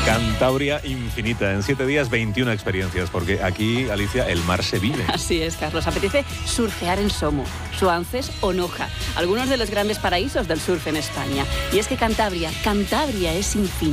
Cantabria infinita. En 7 días, 21 experiencias, porque aquí, Alicia, el mar se vive. Así es, Carlos. Apetece surfear en Somo, Suances o Noja, algunos de los grandes paraísos del surf en España. Y es que Cantabria es infinita.